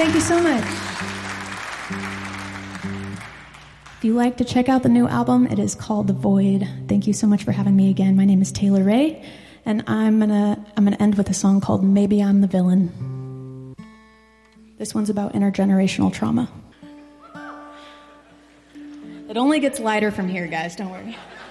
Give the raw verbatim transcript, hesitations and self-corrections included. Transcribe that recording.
Thank you so much. If you like to check out the new album, it is called The Void. Thank you so much for having me again. My name is Taylor Ray, and I'm gonna I'm gonna end with a song called Maybe I'm the Villain. This one's about intergenerational trauma. It only gets lighter from here, guys, don't worry.